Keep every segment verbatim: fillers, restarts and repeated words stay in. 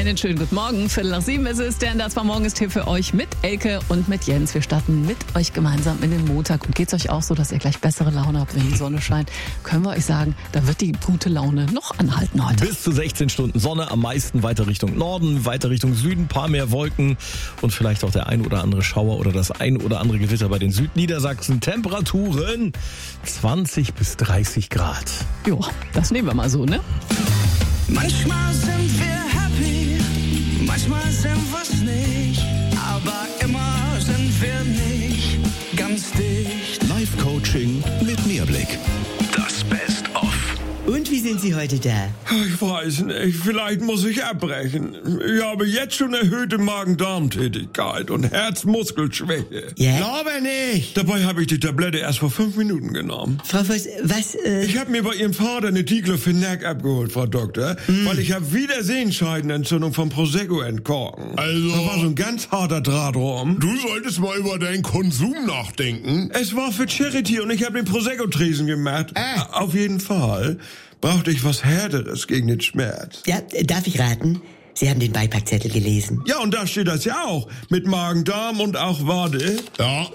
Einen schönen guten Morgen. Viertel nach sieben ist es, denn das war Morgenstipp für euch mit Elke und mit Jens. Wir starten mit euch gemeinsam in den Montag. Und geht's euch auch so, dass ihr gleich bessere Laune habt, wenn die Sonne scheint? Können wir euch sagen, da wird die gute Laune noch anhalten heute. Bis zu sechzehn Stunden Sonne, am meisten weiter Richtung Norden, weiter Richtung Süden, paar mehr Wolken und vielleicht auch der ein oder andere Schauer oder das ein oder andere Gewitter bei den Südniedersachsen. Temperaturen zwanzig bis dreißig Grad. Jo, das nehmen wir mal so, ne? Manchmal sind wir happy, manchmal sind wir's nicht, aber immer sind wir nicht ganz dicht. Live-Coaching mit Mehrblick. Das Best-of. Und wie sind Sie heute da? Ich weiß nicht, vielleicht muss ich abbrechen. Ich habe jetzt schon erhöhte Magen-Darm-Tätigkeit und Herzmuskelschwäche. Ja? Glaube nicht. Dabei habe ich die Tablette erst vor fünf Minuten genommen. Frau Voss, was, äh... Ich habe mir bei Ihrem Vater eine Diclofenac abgeholt, Frau Doktor, mm. weil ich habe wieder Sehenscheidenentzündung vom Prosecco entkorken. Also... Da war so ein ganz harter Draht rum. Du solltest mal über deinen Konsum nachdenken. Es war für Charity und ich habe den Prosecco-Tresen gemacht. Ah. Auf jeden Fall brauchte ich was Härteres gegen den Schmerz. Ja, darf ich raten? Sie haben den Beipackzettel gelesen. Ja, und da steht das ja auch. Mit Magen-Darm und auch, warte, Ja.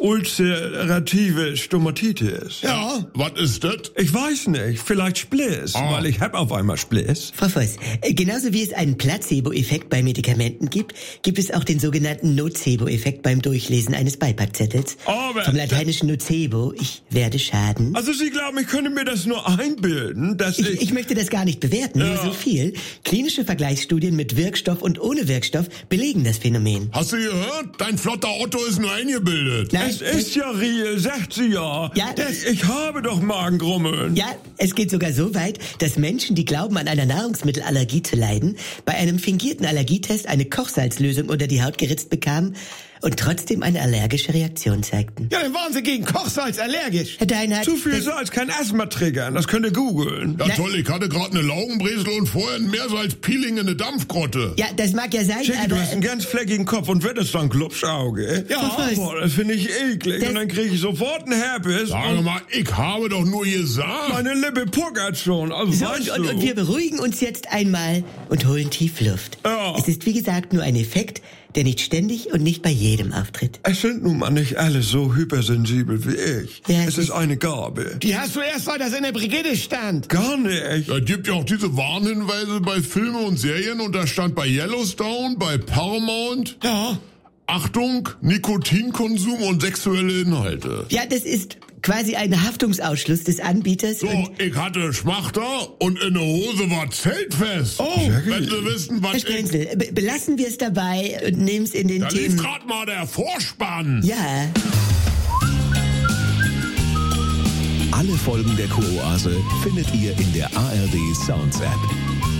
ulcerative Stomatitis. Ja. Was ist das? Ich weiß nicht, vielleicht Spliss, Ah. weil ich hab auf einmal Spliss. Frau Voss, äh, genauso wie es einen Placebo-Effekt bei Medikamenten gibt, gibt es auch den sogenannten Nocebo-Effekt beim Durchlesen eines Beipackzettels. Aber- Vom lateinischen Nocebo, ich werde schaden. Also Sie glauben, ich könnte mir das nur einbilden, dass ich... Ich, ich möchte das gar nicht bewerten, nur Ja. so viel. Klinische Vergleichsstudien mit Wirkstoff und ohne Wirkstoff belegen das Phänomen. Hast du gehört? Dein flotter Otto ist nur eingebildet. Nein, es ist ja real, sagt sie ja. Ja. Das, ich habe doch Magengrummeln. Ja, es geht sogar so weit, dass Menschen, die glauben, an einer Nahrungsmittelallergie zu leiden, bei einem fingierten Allergietest eine Kochsalzlösung unter die Haut geritzt bekamen und trotzdem eine allergische Reaktion zeigten. Ja, dann waren Sie gegen Kochsalz allergisch. Herr Deinhardt, Zu viel das- Salz kann Asthma triggern, das könnt ihr googeln. Ja Na- toll, ich hatte gerade eine Laugenbresel und vorher ein Meersalz-Peeling in eine Dampfgrotte. ja, das mag ja sein, Jackie, aber... du hast einen ganz fleckigen Kopf und wird es dann Glubschauge. Ja. Boah, das finde ich eklig. Das- Und dann kriege ich sofort einen Herpes. Sag und mal, ich habe doch nur gesagt. meine Lippe puckert schon. Also So, weißt und, und, du. und wir beruhigen uns jetzt einmal und holen tief Luft. Ja. Es ist wie gesagt nur ein Effekt, der nicht ständig und nicht bei jedem auftritt. Es sind nun mal nicht alle so hypersensibel wie ich. Ja, es ist eine Gabe. Die hast du erst, weil das in der Brigitte stand. Gar nicht. Es gibt ja auch diese Warnhinweise bei Filmen und Serien und da stand bei Yellowstone, bei Paramount, Ja. Achtung, Nikotinkonsum und sexuelle Inhalte. Ja, das ist quasi ein Haftungsausschluss des Anbieters. So, Und ich hatte Schmachter und in der Hose war zeltfest. Oh, wenn Sie wissen, Herr was ich... Stenzel, be belassen wir es dabei und nehmen es in den Da lief Themen. grad mal der Vorspann. Ja. Alle Folgen der Kuroase findet ihr in der A R D Sounds App.